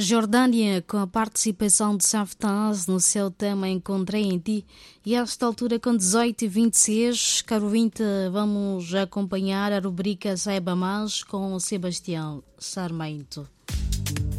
Jordânia, com a participação de Saftaz no seu tema Encontrei em Ti. E a esta altura, com 18h26, caro ouvinte, vamos acompanhar a rubrica Saiba Mais com o Sebastião Sarmento.